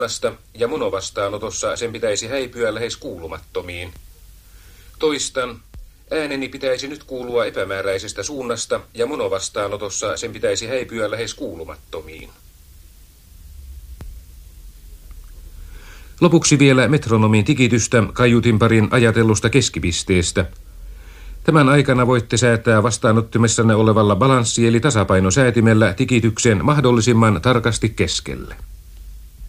ja monovastaanotossa sen pitäisi häipyä lähes kuulumattomiin. Toistan, ääneni pitäisi nyt kuulua epämääräisestä suunnasta ja monovastaanotossa sen pitäisi häipyä lähes kuulumattomiin. Lopuksi vielä metronomin tikitystä kaiutinparin ajatellusta keskipisteestä. Tämän aikana voitte säätää vastaanottimessanne olevalla balanssi- eli tasapainosäätimellä tikityksen mahdollisimman tarkasti keskelle.